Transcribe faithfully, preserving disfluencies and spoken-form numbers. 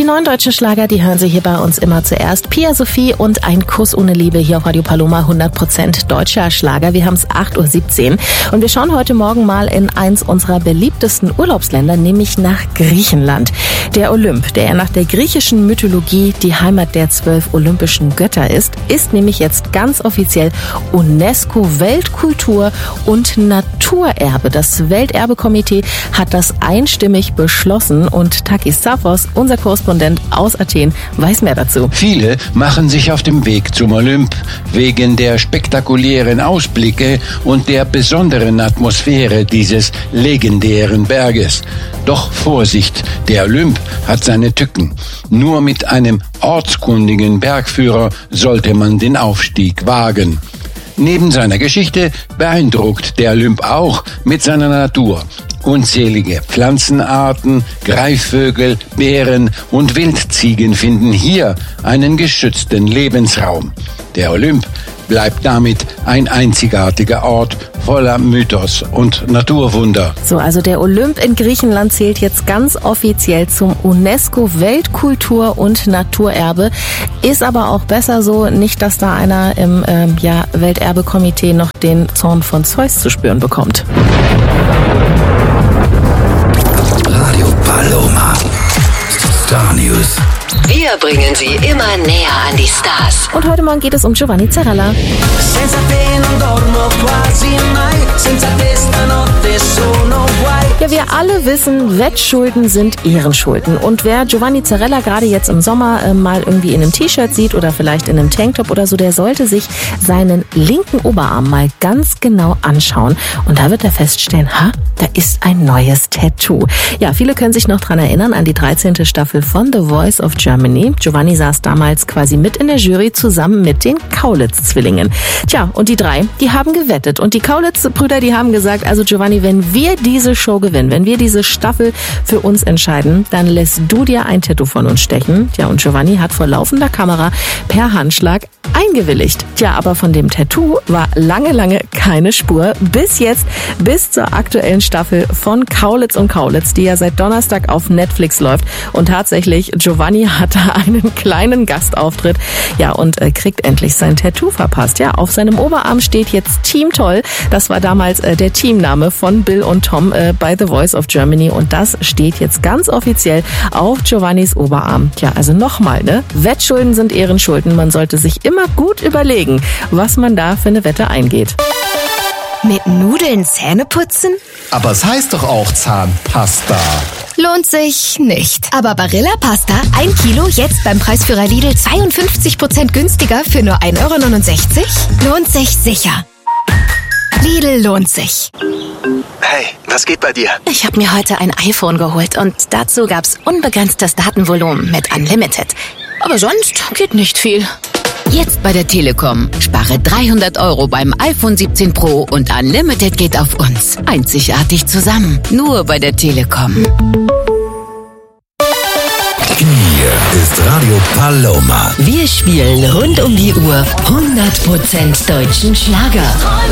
neuen deutschen Schlager, die hören Sie hier bei uns immer zuerst. Pia Sophie und Ein Kuss ohne Liebe hier auf Radio Paloma, hundert Prozent deutscher Schlager. Wir haben es acht Uhr siebzehn und wir schauen heute Morgen mal in eins unserer beliebtesten Urlaubsländer, nämlich nach Griechenland. Der Olymp, der ja nach der griechischen Mythologie die Heimat der zwölf olympischen Götter ist, ist nämlich jetzt ganz offiziell UNESCO-Weltkultur- und Naturerbe. Das Welterbekomitee hat das einstimmig beschlossen und Takis Zaphos, unser Korrespondent aus Athen, weiß mehr dazu. Viele machen sich auf dem Weg zum Olymp wegen der spektakulären Ausblicke und der besonderen Atmosphäre dieses legendären Berges. Doch Vorsicht, der Olymp hat seine Tücken. Nur mit einem ortskundigen Bergführer sollte man den Aufstieg wagen. Neben seiner Geschichte beeindruckt der Olymp auch mit seiner Natur. Unzählige Pflanzenarten, Greifvögel, Bären und Wildziegen finden hier einen geschützten Lebensraum. Der Olymp bleibt damit ein einzigartiger Ort voller Mythos und Naturwunder. So, also der Olymp in Griechenland zählt jetzt ganz offiziell zum UNESCO-Weltkultur- und Naturerbe. Ist aber auch besser so, nicht, dass da einer im ähm, ja, Welterbekomitee noch den Zorn von Zeus zu spüren bekommt. Radio Paloma. Star News. Wir bringen Sie immer näher an die Stars. Und heute Morgen geht es um Giovanni Zarella. Ja, wir alle wissen, Wettschulden sind Ehrenschulden. Und wer Giovanni Zarella gerade jetzt im Sommer äh, mal irgendwie in einem T-Shirt sieht oder vielleicht in einem Tanktop oder so, der sollte sich seinen linken Oberarm mal ganz genau anschauen. Und da wird er feststellen, ha, da ist ein neues Tattoo. Ja, viele können sich noch dran erinnern an die dreizehnte Staffel von The Voice of Germany. Giovanni saß damals quasi mit in der Jury zusammen mit den Kaulitz-Zwillingen. Tja, und die drei, die haben gewettet. Und die Kaulitz-Brüder, die haben gesagt, also Giovanni, wenn wir diese Show gewinnen, wenn wir diese Staffel für uns entscheiden, dann lässt du dir ein Tattoo von uns stechen. Tja, und Giovanni hat vor laufender Kamera per Handschlag eingewilligt. Tja, aber von dem Tattoo war lange, lange keine Spur. Bis jetzt, bis zur aktuellen Staffel von Kaulitz und Kaulitz, die ja seit Donnerstag auf Netflix läuft. Und tatsächlich, Giovanni hat da einen kleinen Gastauftritt. Ja, und äh, kriegt endlich sein Tattoo verpasst. Ja, auf seinem Oberarm steht jetzt Team Toll. Das war damals äh, der Teamname von Bill und Tom äh, bei The Voice of Germany. Und das steht jetzt ganz offiziell auf Giovannis Oberarm. Tja, also nochmal, ne? Wettschulden sind Ehrenschulden. Man sollte sich immer gut überlegen, was man da für eine Wette eingeht. Mit Nudeln Zähne putzen? Aber es heißt doch auch Zahnpasta. Lohnt sich nicht. Aber Barilla Pasta, ein Kilo, jetzt beim Preisführer Lidl zweiundfünfzig Prozent günstiger für nur ein Euro neunundsechzig? Lohnt sich sicher. Lidl lohnt sich. Hey, was geht bei dir? Ich habe mir heute ein iPhone geholt und dazu gab's unbegrenztes Datenvolumen mit Unlimited. Aber sonst geht nicht viel. Jetzt bei der Telekom. Spare dreihundert Euro beim iPhone siebzehn Pro und Unlimited geht auf uns. Einzigartig zusammen. Nur bei der Telekom. Hier ist Radio Paloma. Wir spielen rund um die Uhr hundert Prozent deutschen Schlager.